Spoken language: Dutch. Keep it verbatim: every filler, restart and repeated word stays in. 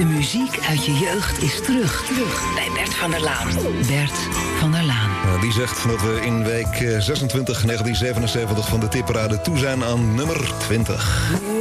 De muziek uit je jeugd is terug. Terug bij Bert van der Laan. Bert van der Laan. Nou, die zegt dat we in week zesentwintig negentien zevenenzeventig van de tipparade toe zijn aan nummer twintig.